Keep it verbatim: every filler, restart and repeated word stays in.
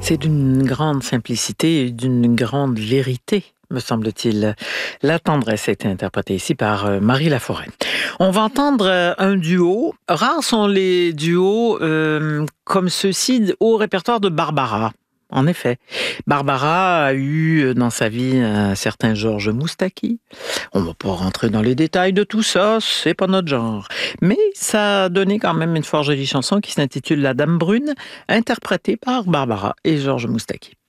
C'est d'une grande simplicité et d'une grande vérité, me semble-t-il. La tendresse a été interprétée ici par euh, Marie Laforêt. On va entendre euh, un duo. Rares sont les duos euh, comme ceux-ci au répertoire de Barbara. En effet, Barbara a eu dans sa vie un certain Georges Moustaki. On va pas rentrer dans les détails de tout ça, c'est pas notre genre. Mais ça a donné quand même une fort jolie chanson qui s'intitule La Dame Brune, interprétée par Barbara et Georges Moustaki.